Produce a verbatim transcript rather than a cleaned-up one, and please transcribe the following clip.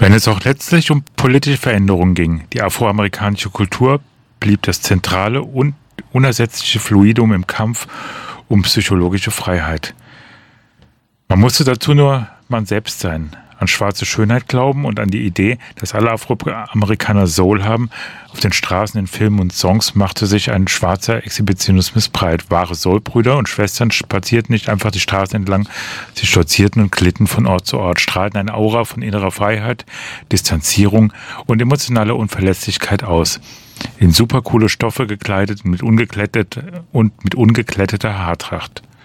Wenn es auch letztlich um politische Veränderungen ging, die afroamerikanische Kultur blieb das zentrale und unersetzliche Fluidum im Kampf um psychologische Freiheit. Man musste dazu nur man selbst sein, an schwarze Schönheit glauben und an die Idee, dass alle Afroamerikaner Soul haben. Auf den Straßen, in Filmen und Songs machte sich ein schwarzer Exhibitionismus breit. Wahre Soul-Brüder und Schwestern spazierten nicht einfach die Straßen entlang, sie stolzierten und glitten von Ort zu Ort, strahlten eine Aura von innerer Freiheit, Distanzierung und emotionaler Unverletzlichkeit aus. In supercoole Stoffe gekleidet und mit ungeklettet und mit ungekletteter Haartracht.